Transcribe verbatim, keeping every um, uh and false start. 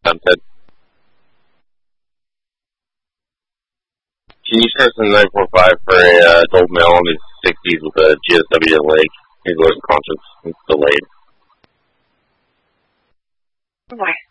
Sunset. Can you start some nine four five for a uh, adult male in his sixties with a G S W leg? He's lost conscious. It's delayed. Bye.